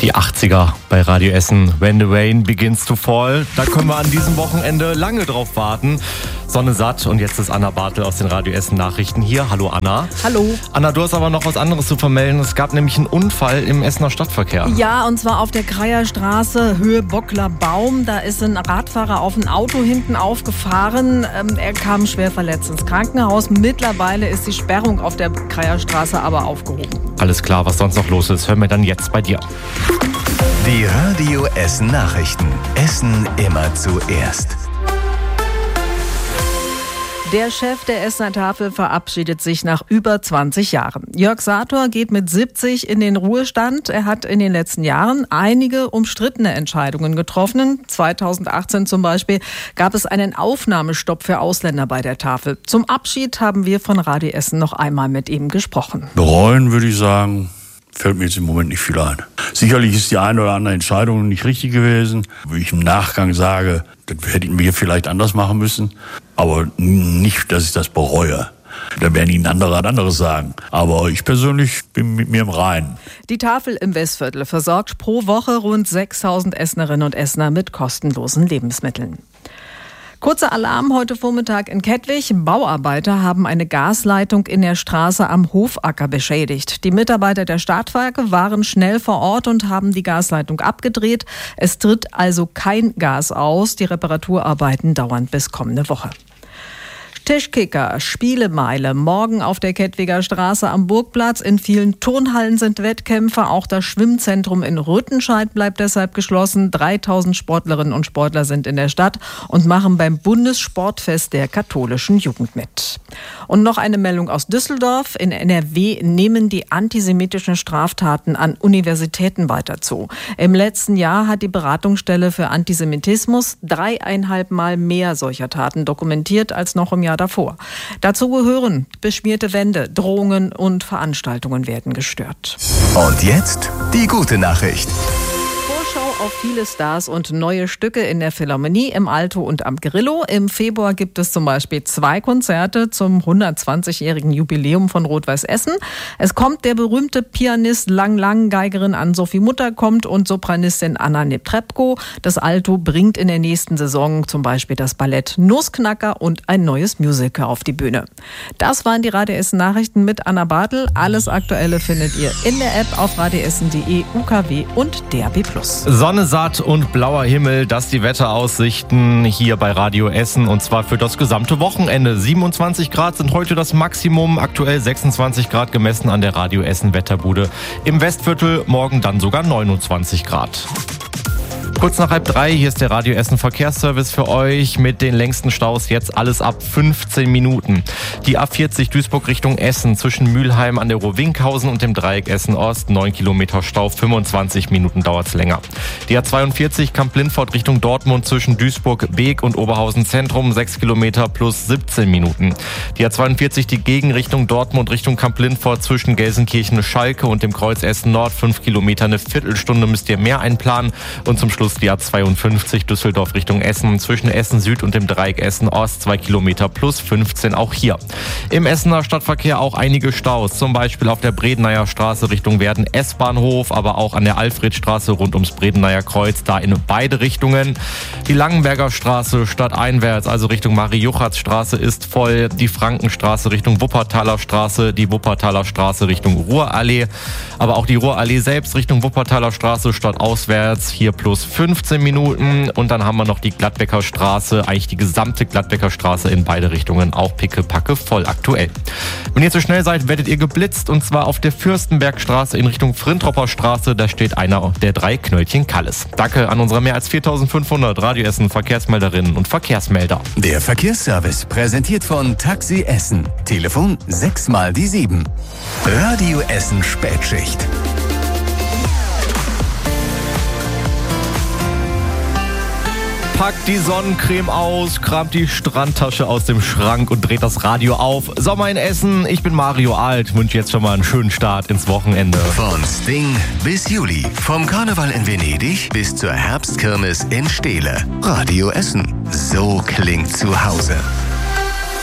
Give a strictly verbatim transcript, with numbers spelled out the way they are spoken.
Die achtziger bei Radio Essen. When the rain begins to fall. Da können wir an diesem Wochenende lange drauf warten. Sonne satt und jetzt ist Anna Bartel aus den Radio Essen Nachrichten hier. Hallo Anna. Hallo. Anna, du hast aber noch was anderes zu vermelden. Es gab nämlich einen Unfall im Essener Stadtverkehr. Ja, und zwar auf der Kreierstraße, Höhe Bockler Baum. Da ist ein Radfahrer auf ein Auto hinten aufgefahren. Ähm, er kam schwer verletzt ins Krankenhaus. Mittlerweile ist die Sperrung auf der Kreierstraße aber aufgehoben. Alles klar, was sonst noch los ist, hören wir dann jetzt bei dir. Die Radio Essen Nachrichten. Essen immer zuerst. Der Chef der Essener Tafel verabschiedet sich nach über zwanzig Jahren. Jörg Sator geht mit siebzig in den Ruhestand. Er hat in den letzten Jahren einige umstrittene Entscheidungen getroffen. zweitausendachtzehn zum Beispiel gab es einen Aufnahmestopp für Ausländer bei der Tafel. Zum Abschied haben wir von Radio Essen noch einmal mit ihm gesprochen. Bereuen würde ich sagen, fällt mir jetzt im Moment nicht viel ein. Sicherlich ist die eine oder andere Entscheidung nicht richtig gewesen. Wie ich im Nachgang sage, das hätten wir vielleicht anders machen müssen. Aber nicht, dass ich das bereue. Da werden Ihnen andere anderes sagen. Aber ich persönlich bin mit mir im Reinen. Die Tafel im Westviertel versorgt pro Woche rund sechstausend Essenerinnen und Essener mit kostenlosen Lebensmitteln. Kurzer Alarm heute Vormittag in Kettwig. Bauarbeiter haben eine Gasleitung in der Straße am Hofacker beschädigt. Die Mitarbeiter der Stadtwerke waren schnell vor Ort und haben die Gasleitung abgedreht. Es tritt also kein Gas aus. Die Reparaturarbeiten dauern bis kommende Woche. Tischkicker, Spielemeile, morgen auf der Kettwiger Straße am Burgplatz. In vielen Turnhallen sind Wettkämpfe. Auch das Schwimmzentrum in Rüttenscheid bleibt deshalb geschlossen. dreitausend Sportlerinnen und Sportler sind in der Stadt und machen beim Bundessportfest der katholischen Jugend mit. Und noch eine Meldung aus Düsseldorf. In N R W nehmen die antisemitischen Straftaten an Universitäten weiter zu. Im letzten Jahr hat die Beratungsstelle für Antisemitismus dreieinhalb Mal mehr solcher Taten dokumentiert als noch im Jahr davor. Dazu gehören beschmierte Wände, Drohungen und Veranstaltungen werden gestört. Und jetzt die gute Nachricht. Auf viele Stars und neue Stücke in der Philharmonie, im Alto und am Grillo. Im Februar gibt es zum Beispiel zwei Konzerte zum hundertzwanzigjährigen Jubiläum von Rot-Weiß Essen. Es kommt der berühmte Pianist Lang Lang, Geigerin Ann-Sophie Mutter kommt und Sopranistin Anna Netrebko. Das Alto bringt in der nächsten Saison zum Beispiel das Ballett Nussknacker und ein neues Musical auf die Bühne. Das waren die Radio Essen Nachrichten mit Anna Bartel. Alles Aktuelle findet ihr in der App auf radioessen punkt de, U K W und D A B plus. Sonne satt und blauer Himmel, das die Wetteraussichten hier bei Radio Essen und zwar für das gesamte Wochenende. siebenundzwanzig Grad sind heute das Maximum, aktuell sechsundzwanzig Grad gemessen an der Radio Essen Wetterbude. Im Westviertel morgen dann sogar neunundzwanzig Grad. Kurz nach halb drei, hier ist der Radio Essen Verkehrsservice für euch mit den längsten Staus. Jetzt alles ab fünfzehn Minuten. Die A vierzig Duisburg Richtung Essen zwischen Mülheim an der Ruhr-Winkhausen und dem Dreieck Essen-Ost. neun Kilometer Stau, fünfundzwanzig Minuten dauert es länger. Die A zweiundvierzig Kamp-Lindfort Richtung Dortmund zwischen Duisburg-Beek und Oberhausen Zentrum. sechs Kilometer plus siebzehn Minuten. Die A zweiundvierzig die Gegenrichtung Dortmund Richtung Kamp-Lindfort zwischen Gelsenkirchen-Schalke und dem Kreuz Essen-Nord. fünf Kilometer, eine Viertelstunde müsst ihr mehr einplanen. Und zum Schluss die A zweiundfünfzig Düsseldorf Richtung Essen zwischen Essen Süd und dem Dreieck Essen Ost, zwei Kilometer plus fünfzehn auch hier. Im Essener Stadtverkehr auch einige Staus, zum Beispiel auf der Bredeneier Straße Richtung Werden S-Bahnhof, aber auch an der Alfredstraße rund ums Bredeneier Kreuz, da in beide Richtungen. Die Langenberger Straße stadteinwärts, also Richtung Marie-Juchatz-Straße ist voll, die Frankenstraße Richtung Wuppertaler Straße, die Wuppertaler Straße Richtung Ruhrallee, aber auch die Ruhrallee selbst Richtung Wuppertaler Straße stadtauswärts, hier plus fünfzehn Minuten und dann haben wir noch die Gladbecker Straße, eigentlich die gesamte Gladbecker Straße in beide Richtungen, auch pickepacke voll aktuell. Wenn ihr zu schnell seid, werdet ihr geblitzt und zwar auf der Fürstenbergstraße in Richtung Frintropper Straße, da steht einer der drei Knöllchen Kalles. Danke an unsere mehr als viertausendfünfhundert Radio Essen Verkehrsmelderinnen und Verkehrsmelder. Der Verkehrsservice präsentiert von Taxi Essen. Telefon sechs mal die sieben. Radio Essen Spätschicht. Packt die Sonnencreme aus, kramt die Strandtasche aus dem Schrank und dreht das Radio auf. Sommer in Essen, ich bin Mario Alt, wünsche jetzt schon mal einen schönen Start ins Wochenende. Von Sting bis Juli, vom Karneval in Venedig bis zur Herbstkirmes in Steele. Radio Essen, so klingt zu Hause.